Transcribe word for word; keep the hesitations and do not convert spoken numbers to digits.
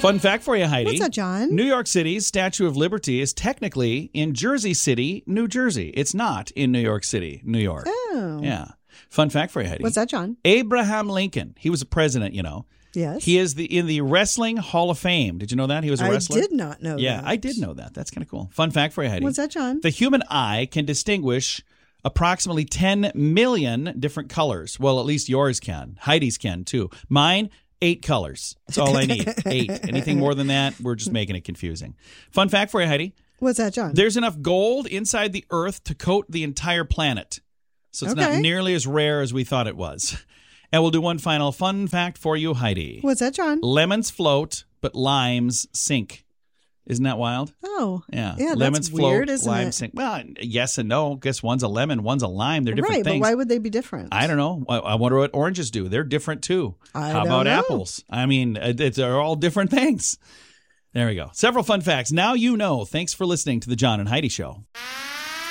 Fun fact for you, Heidi. What's that, John? New York City's Statue of Liberty is technically in Jersey City, New Jersey. It's not in New York City, New York. Oh. Yeah. Fun fact for you, Heidi. What's that, John? Abraham Lincoln. He was a president, you know. Yes. He is the in the Wrestling Hall of Fame. Did you know that? He was a I wrestler? I did not know yeah, that. Yeah, I did know that. That's kind of cool. Fun fact for you, Heidi. What's that, John? The human eye can distinguish approximately ten million different colors. Well, at least yours can. Heidi's can, too. Mine, eight colors. That's all I need. Eight. Anything more than that, we're just making it confusing. Fun fact for you, Heidi. What's that, John? There's enough gold inside the Earth to coat the entire planet. So it's okay. not nearly as rare as we thought it was. And we'll do one final fun fact for you, Heidi. What's that, John? Lemons float, but limes sink. Isn't that wild? Oh. Yeah. Yeah, Lemons that's weird, float, isn't limes it? sink. Well, yes and no. Guess one's a lemon, one's a lime. They're different right, things. But why would they be different? I don't know. I, I wonder what oranges do. They're different, too. I How don't about know. apples? I mean, it's, they're all different things. There we go. Several fun facts. Now you know. Thanks for listening to The John and Heidi Show.